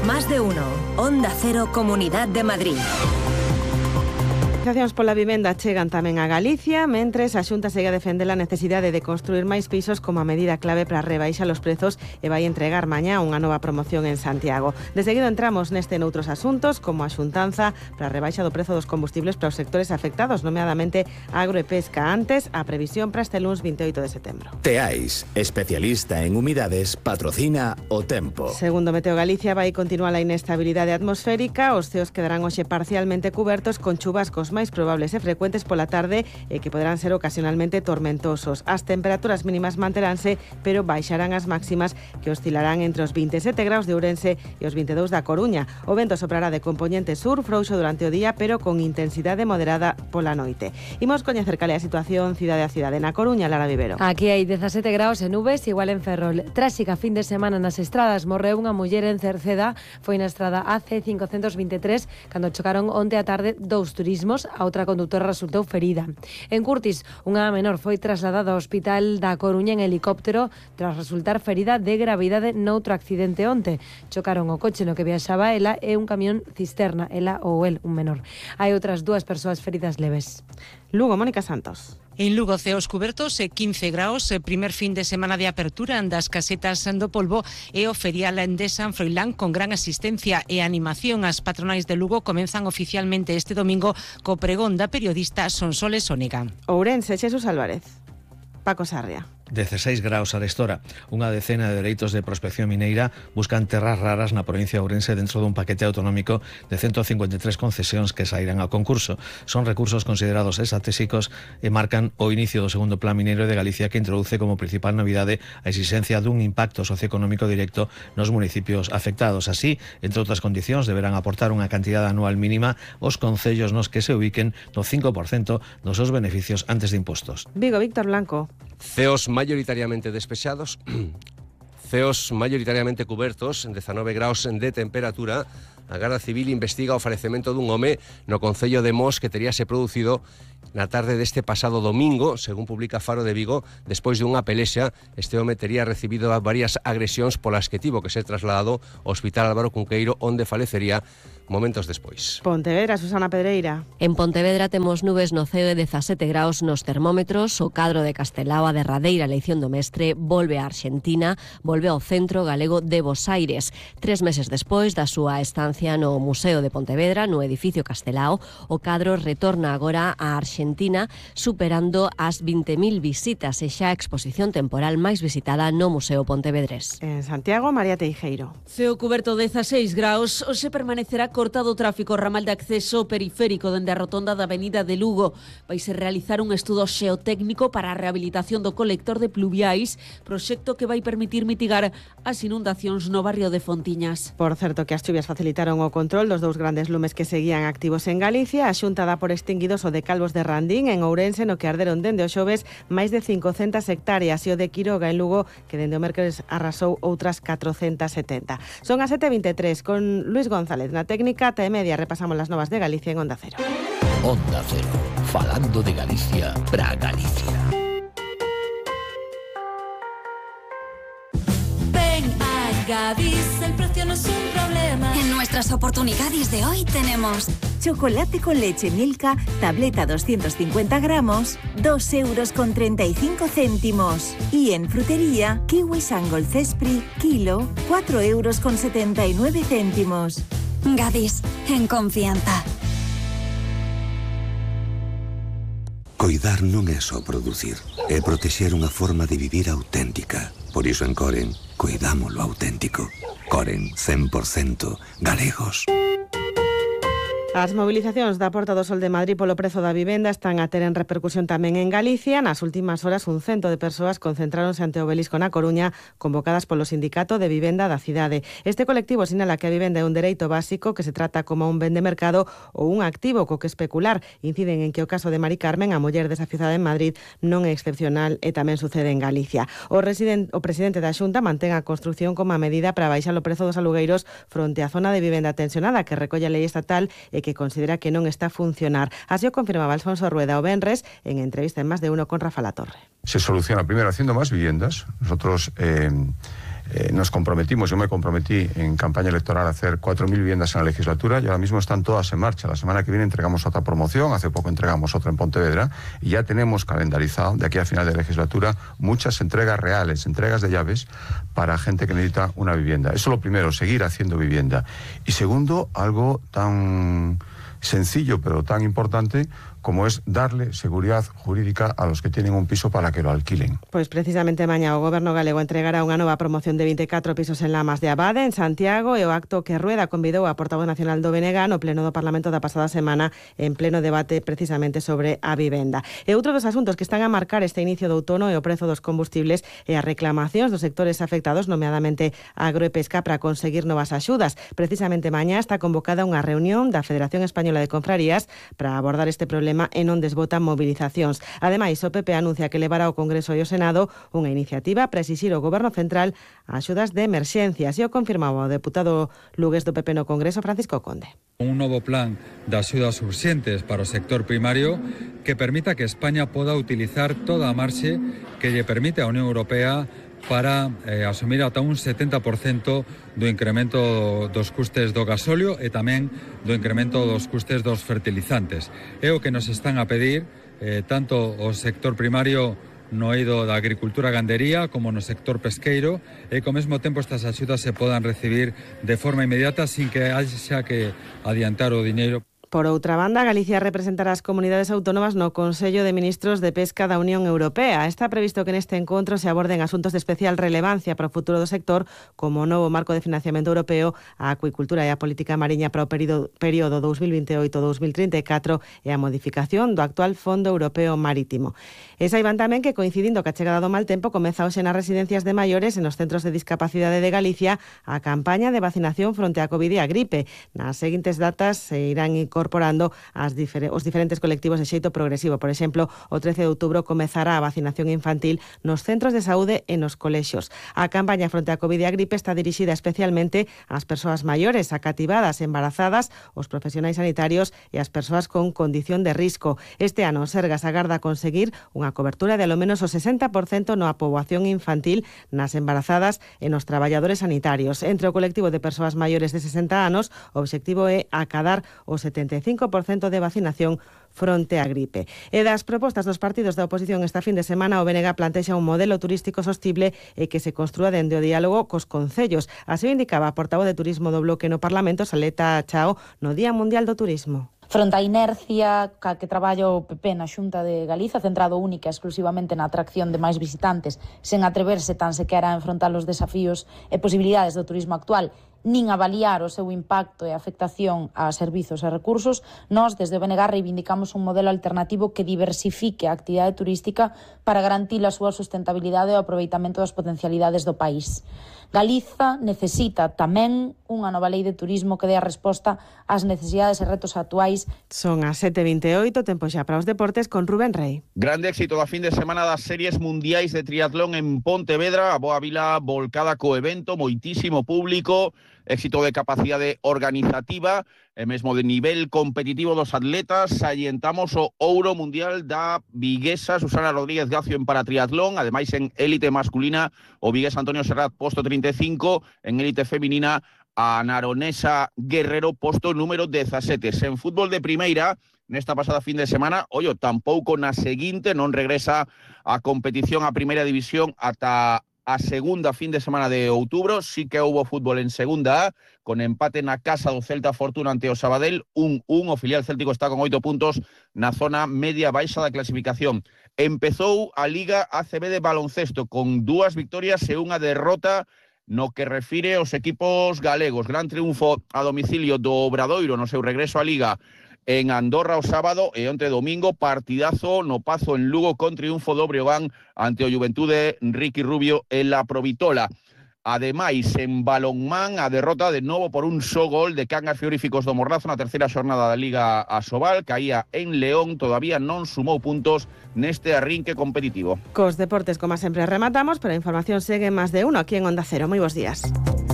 Más de uno. Onda Cero, Comunidad de Madrid. As pola vivenda chegan tamén a Galicia, mentres a Xunta segue a defender a necesidade de construir máis pisos como a medida clave para rebaixar os prezos e vai entregar mañá unha nova promoción en Santiago. De seguido entramos neste noutros asuntos, como a xuntanza para a rebaixa do prezo dos combustibles para os sectores afectados, nomeadamente agro e pesca. Antes, a previsión para este luns 28 de setembro. Teais, especialista en humidades, patrocina o tempo. Segundo Meteo Galicia, vai continuar a inestabilidade atmosférica. Os ceos quedarán hoxe parcialmente cubertos con chubascos máis probables e frecuentes pola tarde e que poderán ser ocasionalmente tormentosos. As temperaturas mínimas manteránse, pero baixarán as máximas, que oscilarán entre os 27 graus de Ourense e os 22 da Coruña. O vento soprará de compoñente sur, frouxo durante o día, pero con intensidade moderada pola noite. Imos coñecer cal é a situación cidade a cidade. Na Coruña, Lara Vivero. Aquí hai 17 graus en nubes, igual en Ferrol. Tráxica fin de semana nas estradas. Morreu unha muller en Cerceda. Foi na estrada AC523 cando chocaron onte a tarde dous turismos. A outra conductora resultou ferida. En Curtis, unha menor foi trasladada ao hospital da Coruña en helicóptero tras resultar ferida de gravidade noutro accidente onte. Chocaron o coche no que viaxaba ela e un camión cisterna, ela ou el, un menor. Hai outras dúas persoas feridas leves. Lugo, Mónica Santos. En Lugo, ceos cubertos e 15 graus, primer fin de semana de apertura das casetas do Polvo e o ferial de San Froilán con gran asistencia e animación. As patronais de Lugo comenzan oficialmente este domingo co pregón da periodista Sonsoles Ónega. Ourense, Xesús Álvarez. Paco Sarria. 16 graus a restora. Unha decena de dereitos de prospección mineira buscan terras raras na provincia de Ourense dentro dun paquete autonómico de 153 concesións que sairán ao concurso. Son recursos considerados estratégicos e marcan o inicio do segundo plan mineiro de Galicia, que introduce como principal novidade a exigencia dun impacto socioeconómico directo nos municipios afectados. Así, entre outras condicións, deberán aportar unha cantidade anual mínima aos concellos nos que se ubiquen no 5% dos seus beneficios antes de impostos. Vigo, Víctor Blanco. Ceos mayoritariamente despexados, ceos mayoritariamente cubertos, 19 graus de temperatura. A Garda Civil investiga o falecemento dun home no concello de Mos que teríase producido na tarde deste pasado domingo, según publica Faro de Vigo. Despois de unha pelexa, este home tería recibido varias agresións polas que tivo que ser trasladado ao Hospital Álvaro Cunqueiro, onde falecería momentos despois. Pontevedra, Susana Pedreira. En Pontevedra temos nubes no ceo de 17 graus nos termómetros. O cadro de Castelao, a derradeira eleición do mestre, volve a Arxentina, volve ao Centro Galego de Bos Aires. 3 meses despois da súa estancia no Museo de Pontevedra, no edificio Castelao, o cadro retorna agora a Arxentina, superando as 20.000 visitas e xa a exposición temporal máis visitada no Museo Pontevedrés. En Santiago, María Teijeiro. Ceo cuberto 16 graus, hoxe permanecerá cortado o tráfico ramal de acceso periférico dende a rotonda da Avenida de Lugo. Vaise realizar un estudo xeotécnico para a rehabilitación do colector de pluviais, proxecto que vai permitir mitigar as inundacións no barrio de Fontiñas. Por certo que as chuvias facilitaron o control dos dous grandes lumes que seguían activos en Galicia. A Xunta dá por extinguidos o de Calvos de Randín en Ourense, no que arderon dende o xoves máis de 500 hectáreas, e o de Quiroga en Lugo, que dende o mércores arrasou outras 470. Son as 7:23 con Luis González na técnica. Ata e media repasamos las novas de Galicia en Onda Cero. Onda Cero, falando de Galicia para Galicia. Ven a Gadis, el precio no es un problema. En nuestras oportunidades de hoy tenemos chocolate con leche Milka, tableta 250 gramos, 2,35 €. Y en frutería, kiwi Sangol Cespri, kilo, 4,79 €. Gadis, en confianza. Coidar non é só producir, é protexer unha forma de vivir auténtica. Por iso en Coren, coidamos lo auténtico. Coren, 100% galegos. As mobilizacións da Porta do Sol de Madrid polo prezo da vivenda están a ter en repercusión tamén en Galicia. Nas últimas horas, un cento de persoas concentráronse ante o Obelisco na Coruña, convocadas polo Sindicato de Vivenda da cidade. Este colectivo sinala que a vivenda é un dereito básico que se trata como un ben de mercado ou un activo co que especular. Inciden en que o caso de Mari Carmen, a muller desafiuzada en Madrid, non é excepcional e tamén sucede en Galicia. O presidente da Xunta mantén a construción como a medida para baixar o prezo dos alugueiros fronte á zona de vivenda tensionada que recolle a lei estatal e que considera que non está a funcionar. Así o confirmaba Alfonso Rueda o venres en entrevista en Más de Uno con Rafa Latorre. Se soluciona primero haciendo más viviendas. Nosotros nos comprometimos, yo me comprometí en campaña electoral a hacer 4.000 viviendas en la legislatura y ahora mismo están todas en marcha. La semana que viene entregamos otra promoción, hace poco entregamos otra en Pontevedra y ya tenemos calendarizado de aquí a final de legislatura muchas entregas reales, entregas de llaves para gente que necesita una vivienda. Eso es lo primero, seguir haciendo vivienda. Y segundo, algo tan sencillo pero tan importante como es darle seguridad jurídica a los que tienen un piso para que lo alquilen. Pois precisamente mañá o Goberno galego entregará unha nova promoción de 24 pisos en Lamas de Abade, en Santiago, e o acto que Rueda convidou a portavoz nacional do BNG no pleno do Parlamento da pasada semana en pleno debate precisamente sobre a vivenda. E outro dos asuntos que están a marcar este inicio do outono é o prezo dos combustibles e as reclamacións dos sectores afectados, nomeadamente agro e pesca, para conseguir novas axudas. Precisamente mañá está convocada unha reunión da Federación Española de Confrarías para abordar este problema e non desbotan movilizacións. Ademais, o PP anuncia que levará ao Congreso e ao Senado unha iniciativa para exixir ao Goberno Central axudas de emerxencias, e o confirmaba o deputado lugués do PP no Congreso, Francisco Conde. Un novo plan de axudas urxentes para o sector primario que permita que España poda utilizar toda a marxe que lle permite a Unión Europea para asumir ata un 70% do incremento dos custes do gasóleo e tamén do incremento dos custes dos fertilizantes. É o que nos están a pedir tanto o sector primario no eido da agricultura e gandería como no sector pesqueiro, e que ao mesmo tempo estas axudas se podan recibir de forma inmediata sin que haxa que adiantar o diñeiro. Por outra banda, Galicia representará as comunidades autónomas no Consello de Ministros de Pesca da Unión Europea. Está previsto que neste encontro se aborden asuntos de especial relevancia para o futuro do sector, como o novo marco de financiamento europeo, a acuicultura e a política mariña para o período 2028-2034 e a modificación do actual Fondo Europeo Marítimo. E saiban tamén que, coincidindo que a chegada do mal tempo, comeza hoxe nas residencias de maiores e nos centros de discapacidade de Galicia a campaña de vacinación fronte á COVID e a gripe. Nas seguintes datas se irán incorporando os diferentes colectivos de xeito progresivo. Por exemplo, o 13 de outubro comezará a vacinación infantil nos centros de saúde e nos colexios. A campaña fronte á COVID e a gripe está dirixida especialmente ás persoas maiores, a cativadas, embarazadas, os profesionais sanitarios e as persoas con condición de risco. Este ano, Sergas agarda conseguir unha cobertura de ao menos o 60% na poboación infantil, nas embarazadas e nos traballadores sanitarios. Entre o colectivo de persoas maiores de 60 anos, o obxectivo é acadar o 75% de vacinación fronte á gripe. E das propostas dos partidos da oposición esta fin de semana, o BNG plantexa un modelo turístico sostible e que se construa dende o diálogo cos concellos. Así indicaba a portavoz de Turismo do Bloque no Parlamento, Saleta Chao, no Día Mundial do Turismo. Fronte á inercia ca que traballa o PP na Xunta de Galiza, centrado única e exclusivamente na atracción de máis visitantes, sen atreverse tan sequera a enfrontar os desafíos e posibilidades do turismo actual, nin avaliar o seu impacto e afectación a servizos e recursos, nós, desde o BNG, reivindicamos un modelo alternativo que diversifique a actividade turística para garantir a súa sustentabilidade e o aproveitamento das potencialidades do país. Galiza necesita tamén unha nova lei de turismo que dé a resposta ás necesidades e retos actuais. Son as 7:28, tempo xa para os deportes con Rubén Rey. Grande éxito da fin de semana das series mundiais de triatlón en Pontevedra, a boa vila volcada co evento, moitísimo público, éxito de capacidade organizativa e mesmo de nivel competitivo dos atletas. Salientamos o ouro mundial da viguesa Susana Rodríguez Gacio en paratriatlón, ademais en élite masculina o vigués Antonio Serrat posto 35, en élite feminina a naronesa Guerrero posto número 17. En fútbol de primeira, nesta pasada fin de semana, tampouco na seguinte, non regresa a competición a primeira división ata a segunda fin de semana de outubro. Sí que houbo fútbol en segunda A, con empate na casa do Celta Fortuna ante o Sabadell, 1-1, o filial céltico está con 8 puntos na zona media-baixa da clasificación. Empezou a Liga ACB de baloncesto con 2 victorias e unha derrota no que refire aos equipos galegos. Gran triunfo a domicilio do Obradoiro no seu regreso á Liga en Andorra o sábado e onte domingo partidazo no Pazo en Lugo con triunfo do Breogán ante o Juventude Ricky Rubio en la Provitola. Ademais, en balonmán, a derrota de novo por un só gol de Cangas Frigoríficos do Morrazo na terceira xornada da Liga Asobal, caía en León, todavía non sumou puntos neste arrinque competitivo. Cos deportes, como sempre, rematamos, pero a información segue máis de uno aquí en Onda Cero. Moi bons días.